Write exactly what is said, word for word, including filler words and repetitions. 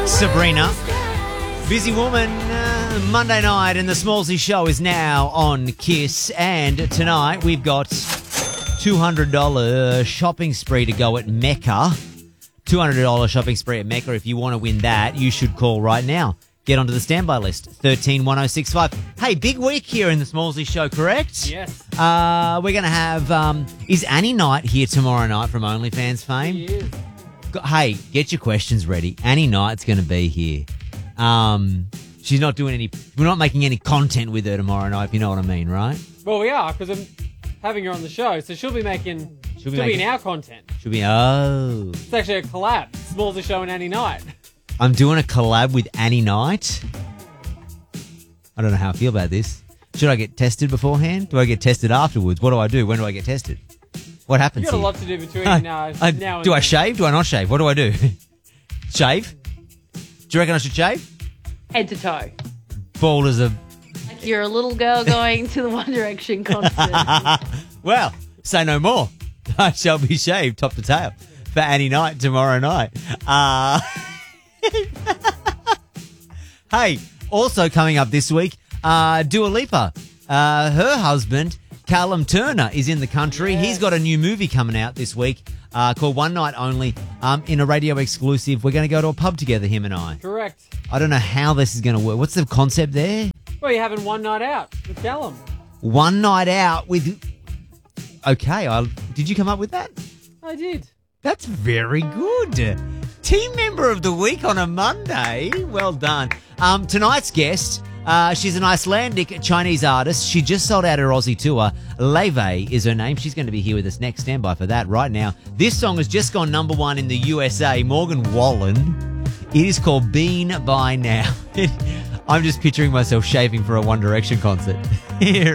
Sabrina. Busy Woman, uh, Monday night, and the Smallsy Show is now on Kiss. And tonight we've got two hundred dollars shopping spree to go at Mecca. two hundred dollars shopping spree at Mecca. If you want to win that, you should call right now. Get onto the standby list, thirteen one oh six five. Hey, big week here in the Smallsy Show, correct? Yes. Uh, we're going to have, um, is Annie Knight here tomorrow night from OnlyFans fame? He is. Hey, get your questions ready. Annie Knight's going to be here. Um, she's not doing any, we're not making any content with her tomorrow night, if you know what I mean, right? Well, we are, because I'm having her on the show, so she'll be making, She'll she'll be be, making- in our content. She'll be, oh. It's actually a collab. Smallsy Show and Annie Knight. I'm doing a collab with Annie Knight. I don't know how I feel about this. Should I get tested beforehand? Do I get tested afterwards? What do I do? When do I get tested? What happens You've got a here? lot to do between I- uh, I- now and do I then. shave? Do I not shave? What do I do? Shave? Do you reckon I should shave? Head to toe. Bald as a... Like you're a little girl going to the One Direction concert. Well, say no more. I shall be shaved top to tail for Annie Knight tomorrow night. Uh, hey, also coming up this week, uh, Dua Lipa. Uh, her husband, Callum Turner, is in the country. Yes. He's got a new movie coming out this week uh, called One Night Only um, in a radio exclusive. We're going to go to a pub together, him and I. Correct. I don't know how this is going to work. What's the concept there? Well, you're having one night out with Callum. One night out with... Okay, I did you come up with that? I did. That's very good. Team member of the week on a Monday. Well done. Um, tonight's guest, uh, she's an Icelandic Chinese artist. She just sold out her Aussie tour. Leve is her name. She's going to be here with us next. Stand by for that right now. This song has just gone number one in the U S A. Morgan Wallen. It is called Been By Now. I'm just picturing myself shaving for a One Direction concert. Here